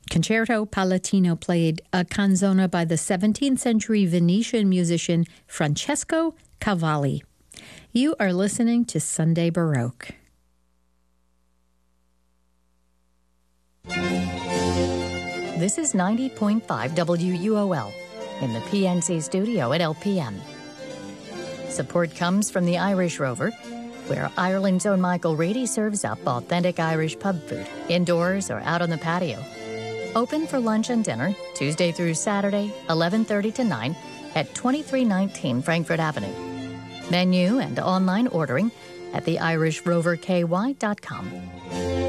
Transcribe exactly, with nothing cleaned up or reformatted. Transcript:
Concerto Palatino played a canzona by the seventeenth century Venetian musician Francesco Cavalli. You are listening to Sunday Baroque. This is ninety point five W U O L in the P N C studio at L P M. Support comes from the Irish Rover, where Ireland's own Michael Reedy serves up authentic Irish pub food, indoors or out on the patio. Open for lunch and dinner, Tuesday through Saturday, eleven thirty to nine, at twenty-three nineteen Frankfurt Avenue. Menu and online ordering at the irish rover k y dot com.